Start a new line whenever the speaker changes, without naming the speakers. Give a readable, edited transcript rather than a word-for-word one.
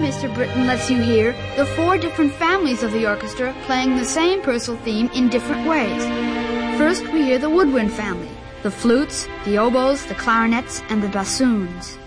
Mr. Britton lets you hear the 4 different families of the orchestra playing the same Purcell theme in different ways. First, we hear the woodwind family, the flutes, the oboes, the clarinets, and the bassoons.